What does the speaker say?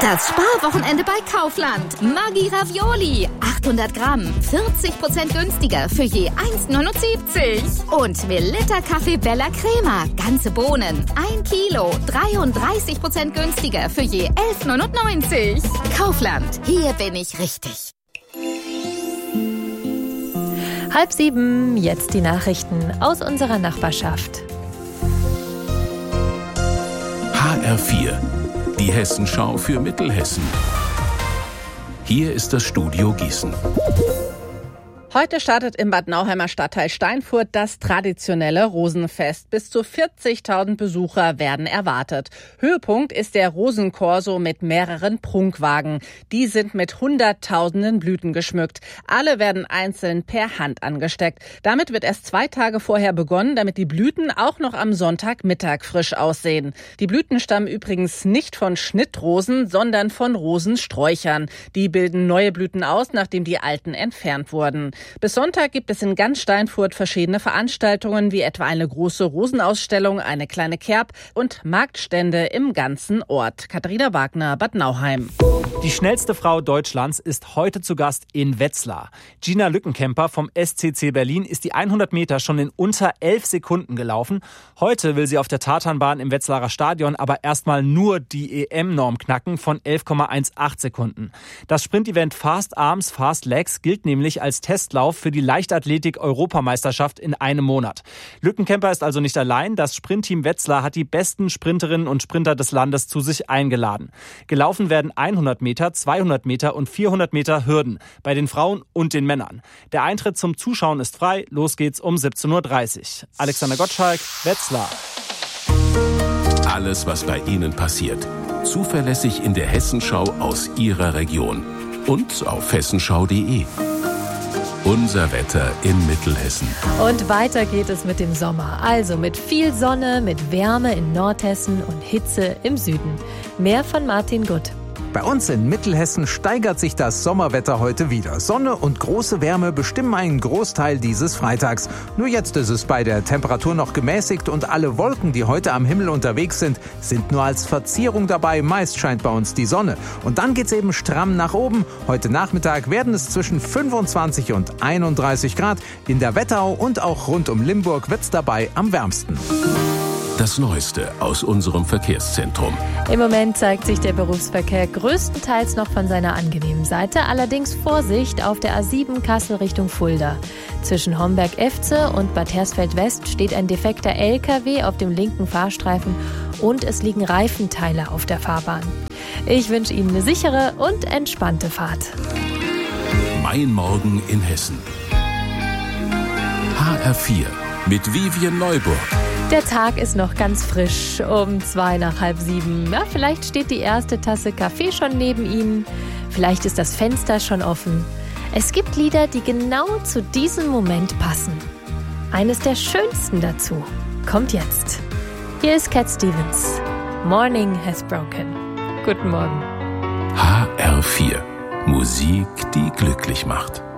Das Sparwochenende bei Kaufland. Maggi Ravioli. 800 Gramm. 40% günstiger für je 1,79. Und Melitta Kaffee Bella Crema. Ganze Bohnen. 1 Kilo. 33% günstiger für je 11,99. Kaufland. Hier bin ich richtig. 6:30, jetzt die Nachrichten aus unserer Nachbarschaft. HR4, die Hessenschau für Mittelhessen. Hier ist das Studio Gießen. Heute startet im Bad Nauheimer Stadtteil Steinfurt das traditionelle Rosenfest. Bis zu 40.000 Besucher werden erwartet. Höhepunkt ist der Rosenkorso mit mehreren Prunkwagen. Die sind mit hunderttausenden Blüten geschmückt. Alle werden einzeln per Hand angesteckt. Damit wird erst 2 Tage vorher begonnen, damit die Blüten auch noch am Sonntagmittag frisch aussehen. Die Blüten stammen übrigens nicht von Schnittrosen, sondern von Rosensträuchern. Die bilden neue Blüten aus, nachdem die alten entfernt wurden. Bis Sonntag gibt es in ganz Steinfurt verschiedene Veranstaltungen, wie etwa eine große Rosenausstellung, eine kleine Kerb und Marktstände im ganzen Ort. Katharina Wagner, Bad Nauheim. Die schnellste Frau Deutschlands ist heute zu Gast in Wetzlar. Gina Lückenkämper vom SCC Berlin ist die 100 Meter schon in unter 11 Sekunden gelaufen. Heute will sie auf der Tatanbahn im Wetzlarer Stadion aber erstmal nur die EM-Norm knacken von 11,18 Sekunden. Das Sprintevent Fast Arms, Fast Legs gilt nämlich als Testlauf für die Leichtathletik-Europameisterschaft in einem Monat. Lückenkämper ist also nicht allein. Das Sprintteam Wetzlar hat die besten Sprinterinnen und Sprinter des Landes zu sich eingeladen. Gelaufen werden 100 Meter, 200 Meter und 400 Meter Hürden bei den Frauen und den Männern. Der Eintritt zum Zuschauen ist frei. Los geht's um 17:30 Uhr. Alexander Gottschalk, Wetzlar. Alles, was bei Ihnen passiert. Zuverlässig in der Hessenschau aus Ihrer Region. Und auf hessenschau.de. Unser Wetter in Mittelhessen. Und weiter geht es mit dem Sommer. Also mit viel Sonne, mit Wärme in Nordhessen und Hitze im Süden. Mehr von Martin Gutt. Bei uns in Mittelhessen steigert sich das Sommerwetter heute wieder. Sonne und große Wärme bestimmen einen Großteil dieses Freitags. Nur jetzt ist es bei der Temperatur noch gemäßigt und alle Wolken, die heute am Himmel unterwegs sind nur als Verzierung dabei. Meist scheint bei uns die Sonne. Und dann geht's eben stramm nach oben. Heute Nachmittag werden es zwischen 25 und 31 Grad. In der Wetterau und auch rund um Limburg wird's dabei am wärmsten. Das Neueste aus unserem Verkehrszentrum. Im Moment zeigt sich der Berufsverkehr größtenteils noch von seiner angenehmen Seite. Allerdings Vorsicht auf der A7 Kassel Richtung Fulda. Zwischen Homberg-Efze und Bad Hersfeld-West steht ein defekter LKW auf dem linken Fahrstreifen und es liegen Reifenteile auf der Fahrbahn. Ich wünsche Ihnen eine sichere und entspannte Fahrt. Mein Morgen in Hessen. HR4 mit Vivian Neuburg. Der Tag ist noch ganz frisch, um 6:05. Ja, vielleicht steht die erste Tasse Kaffee schon neben Ihnen. Vielleicht ist das Fenster schon offen. Es gibt Lieder, die genau zu diesem Moment passen. Eines der schönsten dazu kommt jetzt. Hier ist Cat Stevens. Morning has broken. Guten Morgen. HR4. Musik, die glücklich macht.